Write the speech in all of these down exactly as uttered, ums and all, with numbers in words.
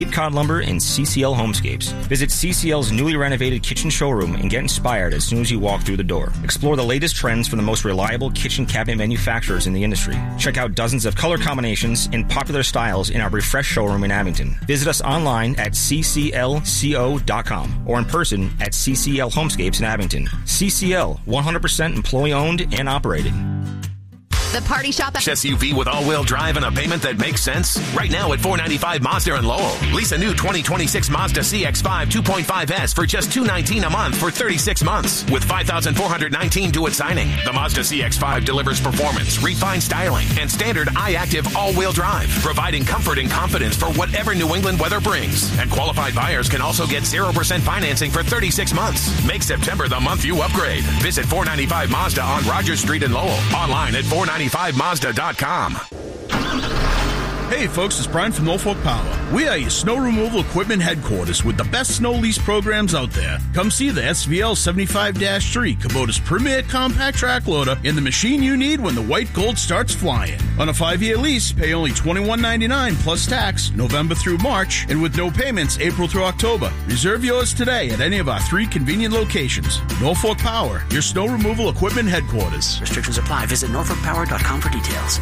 Cape Cod Lumber and C C L Homescapes. Visit C C L's newly renovated kitchen showroom and get inspired as soon as you walk through the door. Explore the latest trends from the most reliable kitchen cabinet manufacturers in the industry. Check out dozens of color combinations and popular styles in our refreshed showroom in Abington. Visit us online at c c l co dot com or in person at C C L Homescapes in Abington. C C L, one hundred percent employee owned and operated. The Party Shop S U V with all-wheel drive and a payment that makes sense? Right now at four ninety-five Mazda in Lowell. Lease a new twenty twenty-six Mazda C X five two point five S for just two hundred nineteen dollars a month for thirty-six months with five thousand four hundred nineteen dollars due at signing. The Mazda C X five delivers performance, refined styling, and standard iActive all-wheel drive, providing comfort and confidence for whatever New England weather brings. And qualified buyers can also get zero percent financing for thirty-six months. Make September the month you upgrade. Visit four ninety-five Mazda on Rogers Street in Lowell. Online at four ninety-five Mazda dot com. Hey folks, it's Brian from Norfolk Power. We are your snow removal equipment headquarters with the best snow lease programs out there. Come see the S V L seventy-five dash three, Kubota's premier compact track loader, and the machine you need when the white gold starts flying. On a five-year lease, pay only twenty-one ninety-nine plus tax, November through March, and with no payments, April through October. Reserve yours today at any of our three convenient locations. Norfolk Power, your snow removal equipment headquarters. Restrictions apply. Visit norfolk power dot com for details.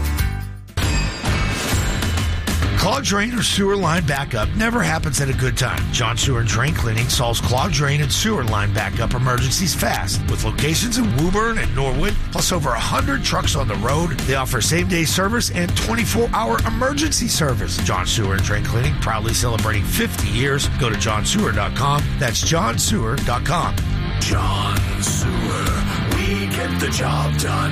Clogged drain or sewer line backup never happens at a good time. John Sewer and Drain Cleaning solves clogged drain and sewer line backup emergencies fast. With locations in Woburn and Norwood, plus over one hundred trucks on the road, they offer same-day service and twenty-four hour emergency service. John Sewer and Drain Cleaning, proudly celebrating fifty years. Go to john sewer dot com. That's john sewer dot com. John Sewer, we get the job done.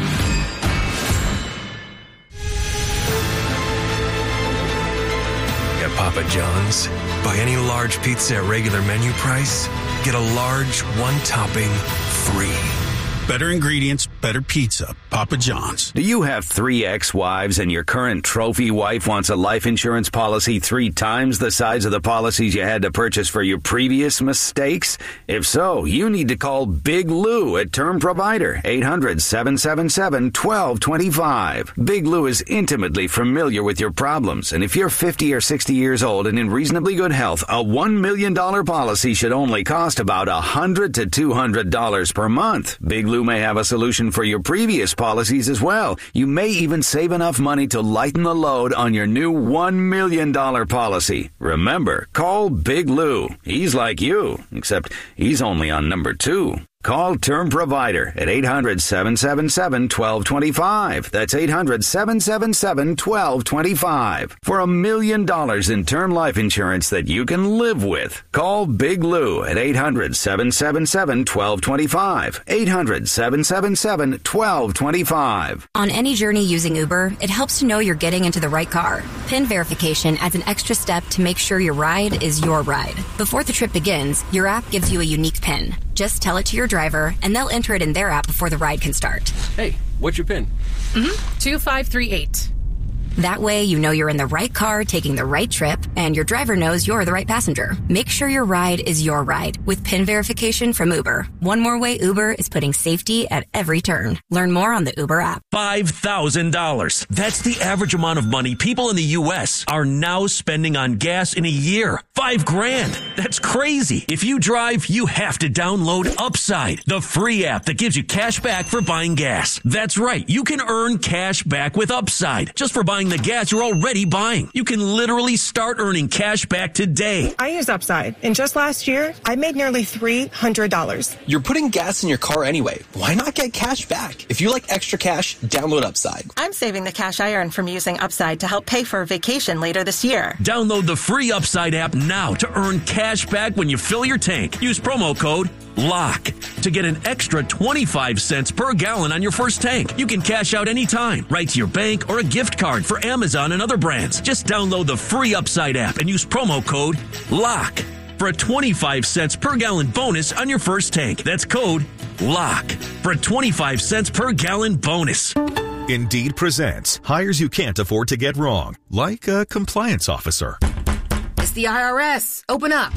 At Papa John's, buy any large pizza at regular menu price, get a large one-topping free. Better ingredients, better pizza. Papa John's. Do you have three ex-wives and your current trophy wife wants a life insurance policy three times the size of the policies you had to purchase for your previous mistakes? If so, you need to call Big Lou at Term Provider, eight hundred, seven seven seven, one two two five. Big Lou is intimately familiar with your problems, and if you're fifty or sixty years old and in reasonably good health, a one million dollars policy should only cost about one hundred to two hundred dollars per month. Big Lou may have a solution for your previous policies as well. You may even save enough money to lighten the load on your new one million dollars policy. Remember, call Big Lou. He's like you, except he's only on number two. Call Term Provider at eight hundred, seven seven seven, one two two five. That's eight hundred, seven seven seven, one two two five. For a million dollars in term life insurance that you can live with. Call Big Lou at eight hundred, seven seven seven, one two two five. eight hundred, seven seven seven, one two two five. On any journey using Uber, it helps to know you're getting into the right car. PIN verification adds an extra step to make sure your ride is your ride. Before the trip begins, your app gives you a unique PIN. Just tell it to your driver, and they'll enter it in their app before the ride can start. Hey, what's your PIN? Mm-hmm. two five three eight. That way, you know you're in the right car taking the right trip, and your driver knows you're the right passenger. Make sure your ride is your ride with PIN verification from Uber. One more way Uber is putting safety at every turn. Learn more on the Uber app. five thousand dollars. That's the average amount of money people in the U S are now spending on gas in a year. Five grand. That's crazy. If you drive, you have to download Upside, the free app that gives you cash back for buying gas. That's right. You can earn cash back with Upside just for buying the gas you're already buying. You can literally start earning cash back today. I use Upside, and just last year, I made nearly three hundred dollars. You're putting gas in your car anyway. Why not get cash back? If you like extra cash, download Upside. I'm saving the cash I earn from using Upside to help pay for a vacation later this year. Download the free Upside app now to earn cash back when you fill your tank. Use promo code LOCK to get an extra twenty-five cents per gallon on your first tank. You can cash out anytime, right to your bank or a gift card for Amazon and other brands. Just download the free Upside app and use promo code LOCK for a twenty-five cents per gallon bonus on your first tank. That's code LOCK for a twenty-five cents per gallon bonus. Indeed presents hires you can't afford to get wrong, like a compliance officer. It's the I R S. Open up.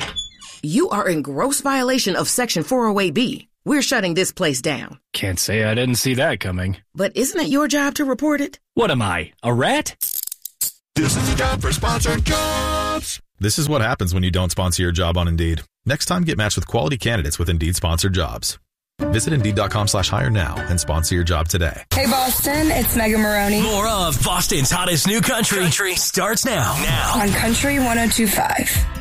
You are in gross violation of Section four oh eight B. We're shutting this place down. Can't say I didn't see that coming. But isn't it your job to report it? What am I, a rat? This is a job for Sponsored Jobs. This is what happens when you don't sponsor your job on Indeed. Next time, get matched with quality candidates with Indeed-sponsored jobs. Visit Indeed.com slash hire now and sponsor your job today. Hey, Boston, it's Megan Maroney. More of Boston's hottest new country, country starts now. Now. On Country one oh two point five.